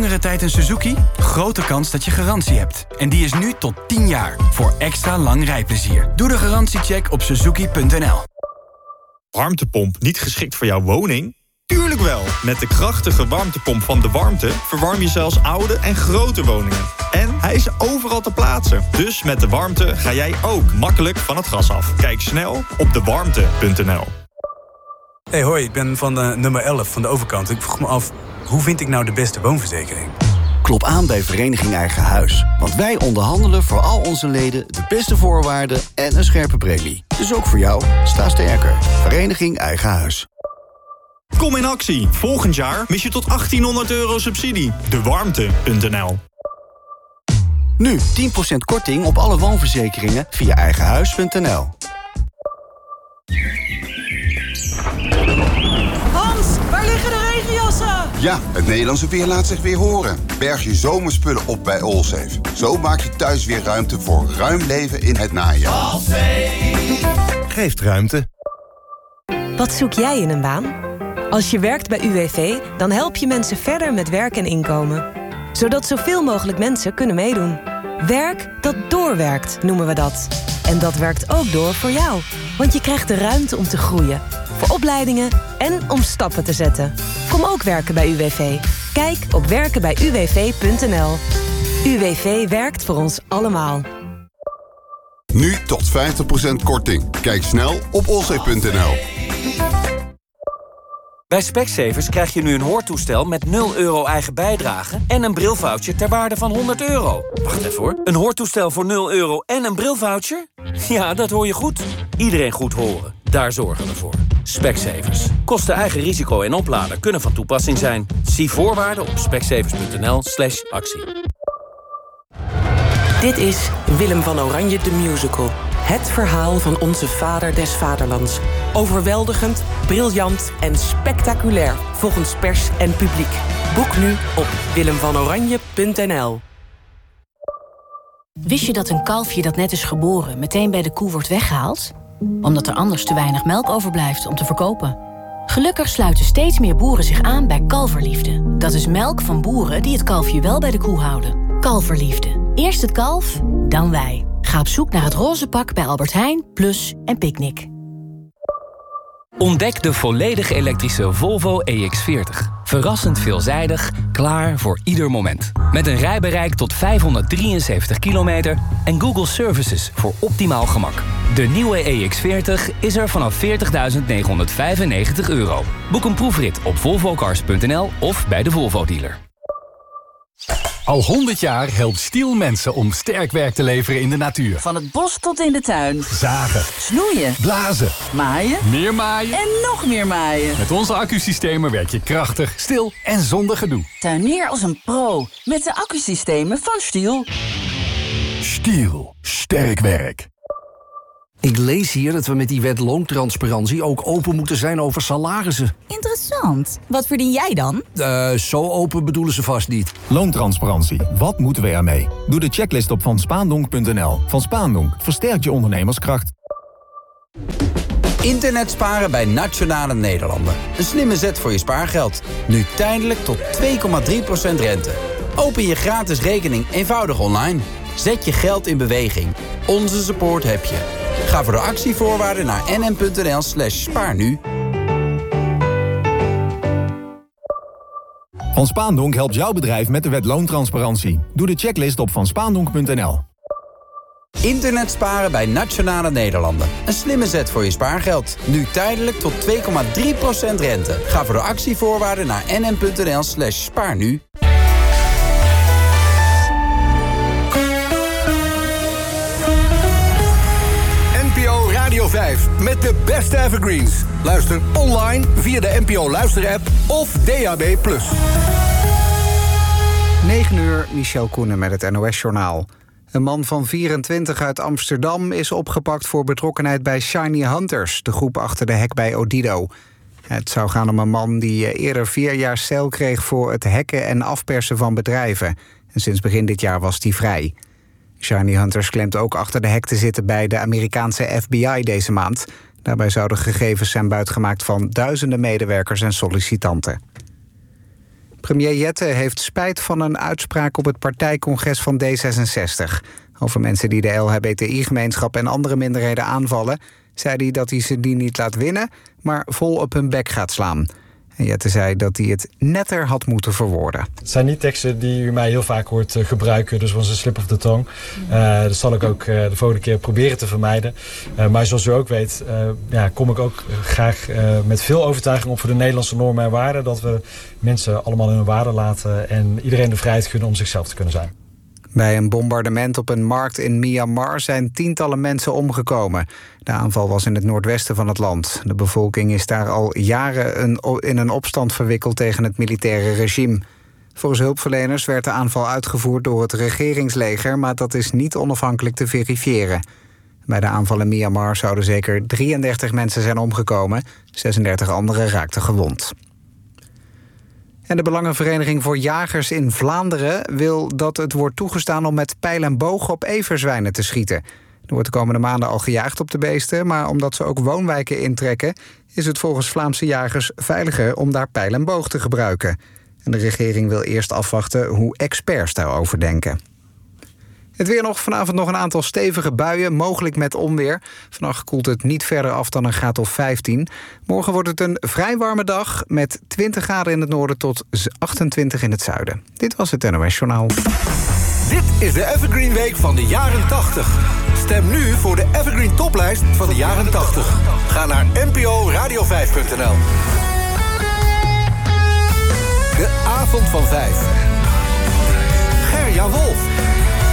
langere tijd een Suzuki? Grote kans dat je garantie hebt. En die is nu tot 10 jaar. Voor extra lang rijplezier. Doe de garantiecheck op suzuki.nl. Warmtepomp niet geschikt voor jouw woning? Tuurlijk wel! Met de krachtige warmtepomp van De Warmte verwarm je zelfs oude en grote woningen. En hij is overal te plaatsen. Dus met De Warmte ga jij ook makkelijk van het gas af. Kijk snel op dewarmte.nl. Hey, hoi, ik ben van nummer 11 van de overkant. Ik vroeg me af, hoe vind ik nou de beste woonverzekering? Klop aan bij Vereniging Eigen Huis. Want wij onderhandelen voor al onze leden de beste voorwaarden en een scherpe premie. Dus ook voor jou, sta sterker. Vereniging Eigen Huis. Kom in actie. Volgend jaar mis je tot €1800 subsidie. Dewarmte.nl. Nu 10% korting op alle woonverzekeringen via eigenhuis.nl. Hans, waar liggen de regenjassen? Ja, het Nederlandse weer laat zich weer horen. Berg je zomerspullen op bij Allsafe. Zo maak je thuis weer ruimte voor ruim leven in het najaar. Allsafe geeft ruimte. Wat zoek jij in een baan? Als je werkt bij UWV, dan help je mensen verder met werk en inkomen. Zodat zoveel mogelijk mensen kunnen meedoen. Werk dat doorwerkt, noemen we dat. En dat werkt ook door voor jou. Want je krijgt de ruimte om te groeien. Voor opleidingen en om stappen te zetten. Kom ook werken bij UWV. Kijk op werkenbijuwv.nl. UWV werkt voor ons allemaal. Nu tot 50% korting. Kijk snel op allsafe.nl. Bij Specsavers krijg je nu een hoortoestel met €0 eigen bijdrage en een brilvoucher ter waarde van €100. Wacht even hoor. Een hoortoestel voor €0 en een brilvoucher? Ja, dat hoor je goed. Iedereen goed horen. Daar zorgen we voor. Specsavers. Kosten eigen risico en oplader kunnen van toepassing zijn. Zie voorwaarden op specsavers.nl/actie. Dit is Willem van Oranje de Musical. Het verhaal van onze vader des vaderlands. Overweldigend, briljant en spectaculair volgens pers en publiek. Boek nu op willemvanoranje.nl. Wist je dat een kalfje dat net is geboren meteen bij de koe wordt weggehaald? Omdat er anders te weinig melk overblijft om te verkopen. Gelukkig sluiten steeds meer boeren zich aan bij Kalverliefde. Dat is melk van boeren die het kalfje wel bij de koe houden. Kalverliefde. Eerst het kalf, dan wij. Ga op zoek naar het roze pak bij Albert Heijn, Plus en Picnic. Ontdek de volledig elektrische Volvo EX40. Verrassend veelzijdig, klaar voor ieder moment. Met een rijbereik tot 573 kilometer en Google Services voor optimaal gemak. De nieuwe EX40 is er vanaf €40.995. Boek een proefrit op volvocars.nl of bij de Volvo-dealer. Al 100 jaar helpt Stiel mensen om sterk werk te leveren in de natuur. Van het bos tot in de tuin. Zagen. Snoeien. Blazen. Maaien. Meer maaien. En nog meer maaien. Met onze accusystemen werk je krachtig, stil en zonder gedoe. Tuinier als een pro. Met de accusystemen van Stiel. Stiel. Sterk werk. Ik lees hier dat we met die wet loontransparantie ook open moeten zijn over salarissen. Interessant. Wat verdien jij dan? Zo open bedoelen ze vast niet. Loontransparantie. Wat moeten we ermee? Doe de checklist op vanspaandonk.nl. Van Spaandonk versterkt je ondernemerskracht. Internet sparen bij Nationale Nederlanden. Een slimme zet voor je spaargeld. Nu tijdelijk tot 2,3% rente. Open je gratis rekening eenvoudig online. Zet je geld in beweging. Onze support heb je. Ga voor de actievoorwaarden naar nm.nl/spaarnu. Van Spaandonk helpt jouw bedrijf met de wet loontransparantie. Doe de checklist op vanspaandonk.nl. Internet sparen bij Nationale Nederlanden. Een slimme zet voor je spaargeld. Nu tijdelijk tot 2,3% rente. Ga voor de actievoorwaarden naar nm.nl/spaarnu. NPO Radio 5 met de beste evergreens. Luister online via de NPO Luister-app of DAB+. 9 uur, Michel Koenen met het NOS-journaal. Een man van 24 uit Amsterdam is opgepakt voor betrokkenheid bij Shiny Hunters, de groep achter de hack bij Odido. Het zou gaan om een man die eerder 4 jaar cel kreeg voor het hacken en afpersen van bedrijven. En sinds begin dit jaar was hij vrij. Shiny Hunters claimt ook achter de hack te zitten bij de Amerikaanse FBI deze maand. Daarbij zouden gegevens zijn buitgemaakt van duizenden medewerkers en sollicitanten. Premier Jette heeft spijt van een uitspraak op het partijcongres van D66. Over mensen die de LHBTI-gemeenschap en andere minderheden aanvallen, zei hij dat hij ze die niet laat winnen, maar vol op hun bek gaat slaan. En Jette zei dat hij het netter had moeten verwoorden. Het zijn niet teksten die u mij heel vaak hoort gebruiken, dus was een slip of the tongue. Dat zal ik ook de volgende keer proberen te vermijden. Maar zoals u ook weet, kom ik ook graag met veel overtuiging op voor de Nederlandse normen en waarden. Dat we mensen allemaal in hun waarde laten en iedereen de vrijheid gunnen om zichzelf te kunnen zijn. Bij een bombardement op een markt in Myanmar zijn tientallen mensen omgekomen. De aanval was in het noordwesten van het land. De bevolking is daar al jaren in een opstand verwikkeld tegen het militaire regime. Volgens hulpverleners werd de aanval uitgevoerd door het regeringsleger, maar dat is niet onafhankelijk te verifiëren. Bij de aanval in Myanmar zouden zeker 33 mensen zijn omgekomen. 36 anderen raakten gewond. En de Belangenvereniging voor Jagers in Vlaanderen wil dat het wordt toegestaan om met pijl en boog op everzwijnen te schieten. Er wordt de komende maanden al gejaagd op de beesten, maar omdat ze ook woonwijken intrekken, is het volgens Vlaamse jagers veiliger om daar pijl en boog te gebruiken. En de regering wil eerst afwachten hoe experts daarover denken. Het weer nog, vanavond nog een aantal stevige buien, mogelijk met onweer. Vannacht koelt het niet verder af dan een graad of 15. Morgen wordt het een vrij warme dag met 20 graden in het noorden tot 28 in het zuiden. Dit was het NOS Journaal. Dit is de Evergreen Week van de jaren 80. Stem nu voor de Evergreen Toplijst van de jaren 80. Ga naar nporadio5.nl. De avond van 5. Gerja Wolf.